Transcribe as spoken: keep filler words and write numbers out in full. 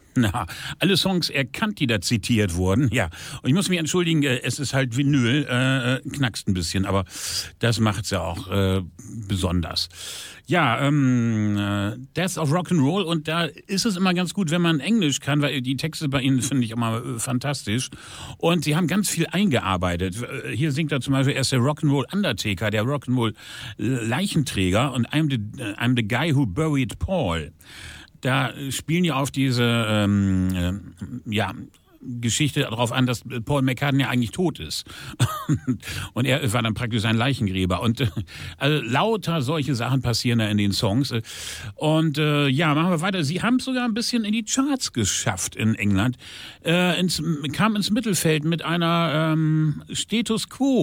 Na, alle Songs erkannt, die da zitiert wurden. Ja, und ich muss mich entschuldigen, äh, es ist halt Vinyl, äh, knackst ein bisschen, aber das macht's ja auch äh, besonders. Ja, ähm, äh, Death of Rock'n'Roll, und da ist es immer ganz gut, wenn man Englisch kann, weil die Texte bei ihnen finde ich immer äh, fantastisch. Und sie haben ganz viel eingearbeitet. Äh, Hier singt er zum Beispiel erst der Rock'n'Roll Undertaker, der Rock'n'Roll Leichenträger, und I'm the, I'm the guy who buried Paul. Da spielen die auf diese ähm, äh, ja, Geschichte darauf an, dass Paul McCartney ja eigentlich tot ist. Und er war dann praktisch ein Leichengräber. Und äh, also lauter solche Sachen passieren da in den Songs. Und äh, ja, machen wir weiter. Sie haben es sogar ein bisschen in die Charts geschafft in England. Äh, ins, kam ins Mittelfeld mit einer ähm, Status Quo.